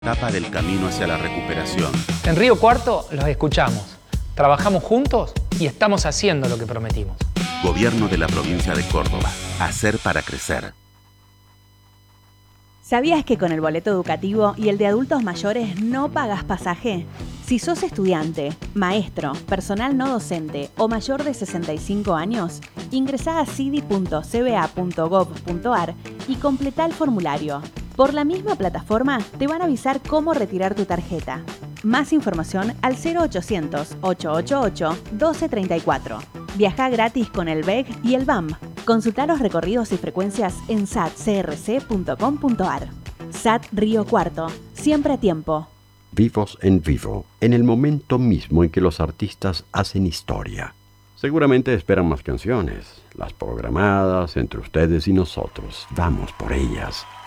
Etapa del camino hacia la recuperación. En Río Cuarto los escuchamos, trabajamos juntos y estamos haciendo lo que prometimos. Gobierno de la provincia de Córdoba. Hacer para crecer. ¿Sabías que con el boleto educativo y el de adultos mayores no pagas pasaje? Si sos estudiante, maestro, personal no docente o mayor de 65 años, ingresá a cidi.cba.gov.ar y completá el formulario. Por la misma plataforma te van a avisar cómo retirar tu tarjeta. Más información al 0800-888-1234. Viajá gratis con el BEG y el BAM. Consultá los recorridos y frecuencias en satcrc.com.ar. SAT Río Cuarto, siempre a tiempo. Vivos en vivo, en el momento mismo en que los artistas hacen historia. Seguramente esperan más canciones, las programadas entre ustedes y nosotros. Vamos por ellas.